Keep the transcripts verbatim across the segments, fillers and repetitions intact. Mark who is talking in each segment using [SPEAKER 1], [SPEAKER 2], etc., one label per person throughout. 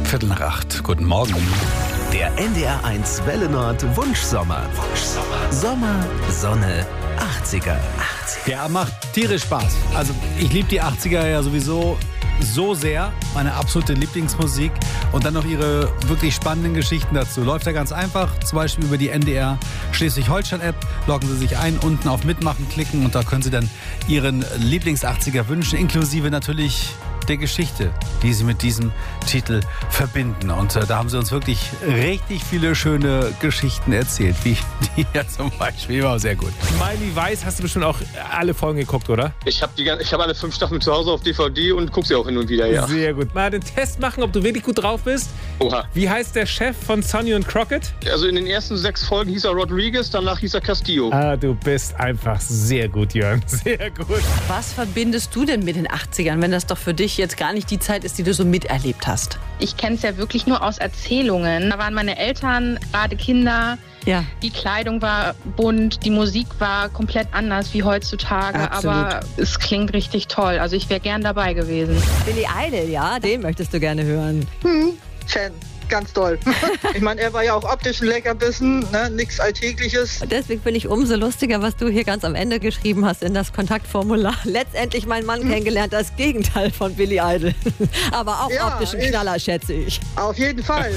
[SPEAKER 1] Viertel nach acht. Guten Morgen.
[SPEAKER 2] Der N D R eins Welle Nord Wunschsommer. Wunschsommer. Sommer, Sonne, achtziger. achtziger.
[SPEAKER 1] Ja, macht tierisch Spaß. Also ich liebe die achtziger ja sowieso so sehr. Meine absolute Lieblingsmusik. Und dann noch ihre wirklich spannenden Geschichten dazu. Läuft ja ganz einfach. Zum Beispiel über die N D R Schleswig-Holstein-App. Loggen Sie sich ein, unten auf Mitmachen klicken und da können Sie dann Ihren Lieblings-achtziger wünschen. Inklusive natürlich der Geschichte, die Sie mit diesem Titel verbinden. Und äh, da haben Sie uns wirklich richtig viele schöne Geschichten erzählt, wie die hier zum Beispiel. War sehr gut.
[SPEAKER 3] Miley Weiß hast du bestimmt auch alle Folgen geguckt, oder?
[SPEAKER 4] Ich habe hab alle fünf Staffeln zu Hause auf D V D und gucke sie auch hin und wieder, ja.
[SPEAKER 3] Sehr gut. Mal den Test machen, ob du wirklich gut drauf bist.
[SPEAKER 4] Oha.
[SPEAKER 3] Wie heißt der Chef von Sonny und Crockett?
[SPEAKER 4] Also in den ersten sechs Folgen hieß er Rodriguez, danach hieß er Castillo.
[SPEAKER 3] Ah, du bist einfach sehr gut, Jörn. Sehr gut.
[SPEAKER 5] Was verbindest du denn mit den achtzigern, wenn das doch für dich jetzt gar nicht die Zeit ist, die du so miterlebt hast?
[SPEAKER 6] Ich kenne es ja wirklich nur aus Erzählungen. Da waren meine Eltern gerade Kinder.
[SPEAKER 5] Ja.
[SPEAKER 6] Die Kleidung war bunt, die Musik war komplett anders wie heutzutage.
[SPEAKER 5] Absolut.
[SPEAKER 6] Aber es klingt richtig toll. Also ich wäre gern dabei gewesen.
[SPEAKER 5] Billy Idol, ja, den möchtest du gerne hören.
[SPEAKER 7] Hm, Fan. Ganz toll. Ich meine, er war ja auch optisch ein Leckerbissen, ne? Nichts Alltägliches.
[SPEAKER 5] Und deswegen finde ich umso lustiger, was du hier ganz am Ende geschrieben hast in das Kontaktformular. Letztendlich mein Mann hm. kennengelernt, das Gegenteil von Billy Idol. Aber auch
[SPEAKER 7] ja,
[SPEAKER 5] optischen Knaller, schätze ich.
[SPEAKER 7] Auf jeden Fall.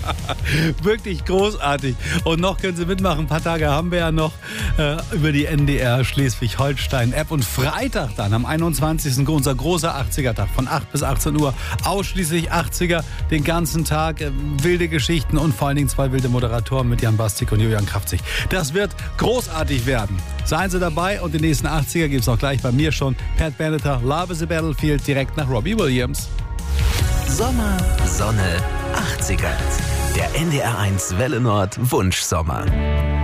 [SPEAKER 1] Wirklich großartig. Und noch können Sie mitmachen. Ein paar Tage haben wir ja noch äh, über die N D R Schleswig-Holstein-App. Und Freitag dann, am einundzwanzigsten unser großer achtziger-Tag von acht bis achtzehn Uhr. Ausschließlich achtziger, den ganzen Tag. Äh, wilde Geschichten und vor allen Dingen zwei wilde Moderatoren mit Jan Bastik und Julian Kraftzig. Das wird großartig werden. Seien Sie dabei und den nächsten achtziger gibt es auch gleich bei mir schon. Pat Benatar, Love is a Battlefield, direkt nach Robbie Williams.
[SPEAKER 2] Sommer, Sonne, achtziger. Der N D R eins Welle Nord Wunschsommer.